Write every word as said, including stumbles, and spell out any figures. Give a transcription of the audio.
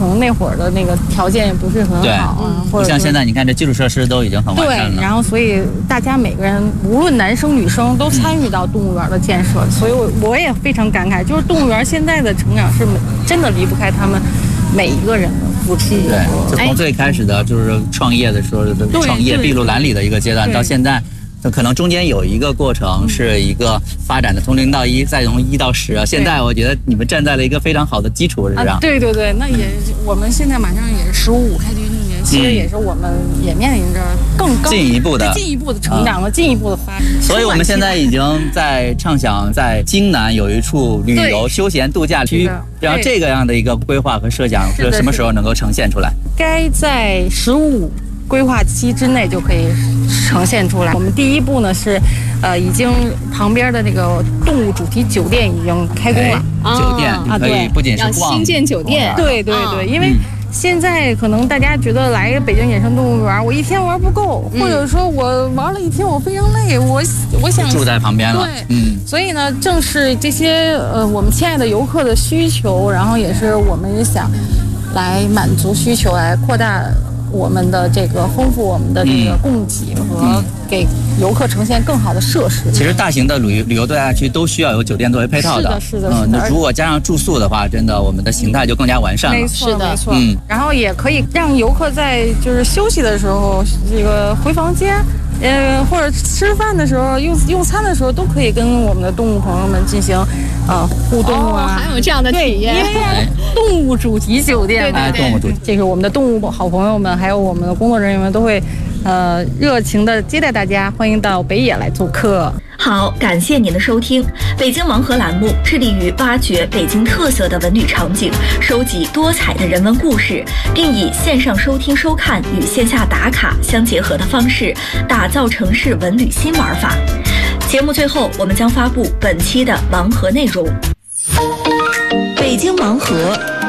可能那会儿的那个条件也不是很好啊，或者像现在你看这基础设施都已经很完善了。 对，然后所以大家每个人无论男生女生都参与到动物园的建设，嗯、所以我我也非常感慨，就是动物园现在的成长是真的离不开他们每一个人的付出。 对，就从最开始的就是创业的时候的创业筚路蓝缕的一个阶段，到现在。可能中间有一个过程是一个发展的从零到一，再从一到十。现在我觉得你们站在了一个非常好的基础之上。 啊、对对对，那也我们现在马上也是十五五开局一年，其实也是我们也面临着更高进一步的进一步的成长和、嗯、进一步的发展。 所以我们现在已经在畅想，在京南有一处旅游休闲度假区，然后这个样的一个规划和设想是什么时候能够呈现出来？ 该在十五规划期之内就可以呈现出来。我们第一步呢是，呃，已经旁边的这个动物主题酒店已经开工了。 哎、酒店啊，可以不仅是逛， 新建酒店。 对对对，因为现在可能大家觉得来北京野生动物园，我一天玩不够，嗯、或者说我玩了一天我非常累，我我想住在旁边了。 对，嗯，所以呢，正是这些呃我们亲爱的游客的需求，然后也是我们也想来满足需求，来扩大我们的这个丰富我们的这个供给和给游客呈现更好的设施。 其实大型的旅旅游度假区都需要有酒店作为配套的。 是的，是的，是的。 嗯，那如果加上住宿的话，真的我们的形态就更加完善了。 没错，没错。嗯，然后也可以让游客在就是休息的时候，这个回房间。呃，或者吃饭的时候、用用餐的时候，都可以跟我们的动物朋友们进行呃互动啊， 哦、还有这样的体验。 因为动物主题酒店， 对对对， 动物主题， 这个我们的动物好朋友们，还有我们的工作人员们都会呃热情的接待大家，欢迎到北野来做客。 好，感谢您的收听。北京盲盒栏目致力于挖掘北京特色的文旅场景，收集多彩的人文故事，并以线上收听收看与线下打卡相结合的方式，打造城市文旅新玩法。节目最后，我们将发布本期的盲盒内容。北京盲盒